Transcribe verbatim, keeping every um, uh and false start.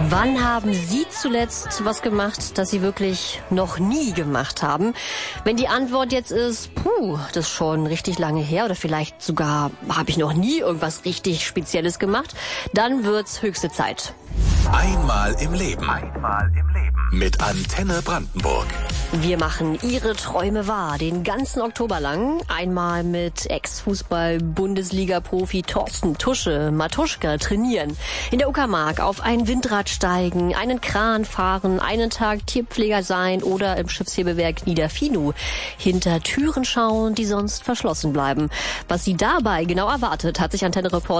Wann haben Sie zuletzt was gemacht, das Sie wirklich noch nie gemacht haben? Wenn die Antwort jetzt ist, puh, das ist schon richtig lange her oder vielleicht sogar habe ich noch nie irgendwas richtig Spezielles gemacht, dann wird's höchste Zeit. Einmal im Leben. Einmal im Leben. Mit Antenne Brandenburg. Wir machen Ihre Träume wahr, den ganzen Oktober lang. Einmal mit Ex-Fußball-Bundesliga-Profi Thorsten Tusche, Matuschka, trainieren. In der Uckermark auf ein Windrad steigen, einen Kran fahren, einen Tag Tierpfleger sein oder im Schiffshebewerk Niederfinu hinter Türen schauen, die sonst verschlossen bleiben. Was Sie dabei genau erwartet, hat sich Antenne-Reporter